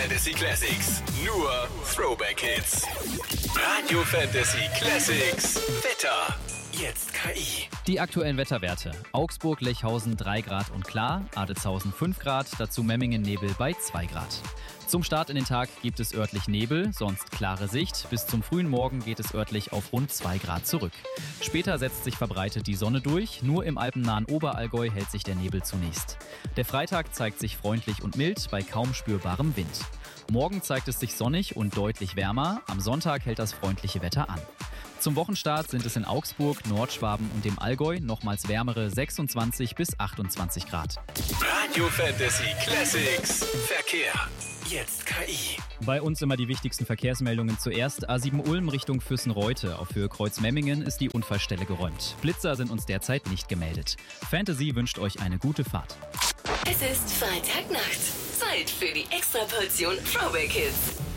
Fantasy Classics. Nur Throwback Hits. Radio Fantasy Classics. Wetter. Jetzt KI. Die aktuellen Wetterwerte. Augsburg, Lechhausen 3 Grad und klar, Adelzhausen 5 Grad, dazu Memmingen Nebel bei 2 Grad. Zum Start in den Tag gibt es örtlich Nebel, sonst klare Sicht. Bis zum frühen Morgen geht es örtlich auf rund 2 Grad zurück. Später setzt sich verbreitet die Sonne durch, nur im alpennahen Oberallgäu hält sich der Nebel zunächst. Der Freitag zeigt sich freundlich und mild bei kaum spürbarem Wind. Morgen zeigt es sich sonnig und deutlich wärmer, am Sonntag hält das freundliche Wetter an. Zum Wochenstart sind es in Augsburg, Nordschwaben und dem Allgäu nochmals wärmere 26 bis 28 Grad. Radio Fantasy Classics. Verkehr. Jetzt KI. Bei uns immer die wichtigsten Verkehrsmeldungen zuerst. A7 Ulm Richtung Füssenreute. Auf Höhe Kreuz-Memmingen ist die Unfallstelle geräumt. Blitzer sind uns derzeit nicht gemeldet. Fantasy wünscht euch eine gute Fahrt. Es ist Freitagnacht. Zeit für die Extraportion Throwback Hits.